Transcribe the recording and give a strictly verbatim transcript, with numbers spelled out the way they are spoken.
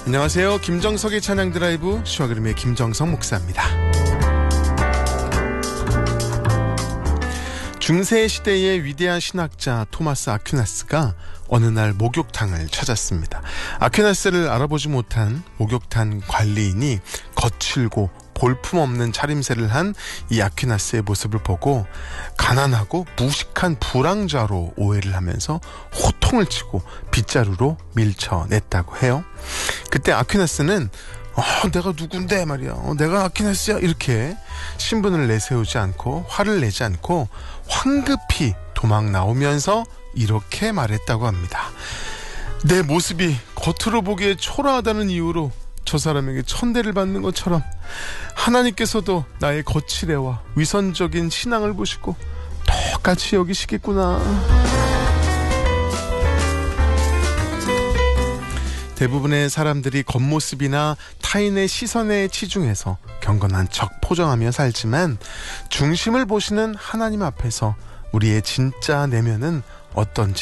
안녕하세요. 김정석의 찬양 드라이브 슈아그림의 김정석 목사입니다. 중세 시대의 위대한 신학자 토마스 아퀴나스가 어느 날 목욕탕을 찾았습니다. 아퀴나스를 알아보지 못한 목욕탕 관리인이 거칠고 볼품없는 차림새를 한 이 아퀴나스의 모습을 보고 가난하고 무식한 불황자로 오해를 하면서 호통을 치고 빗자루로 밀쳐냈다고 해요. 그때 아퀴나스는 어, 내가 누군데 말이야, 어, 내가 아퀴나스야, 이렇게 신분을 내세우지 않고 화를 내지 않고 황급히 도망 나오면서 이렇게 말했다고 합니다. 내 모습이 겉으로 보기에 초라하다는 이유로 저 사람에게 천대를 받는 것처럼 하나님께서도 나의 거칠애와 위선적인 신앙을 보시고 똑같이 여기시겠구나. 대부분의 사람들이 겉모습이나 타인의 시선에 치중해서 경건한 척 포장하며 살지만 중심을 보시는 하나님 앞에서 우리의 진짜 내면은 어떤지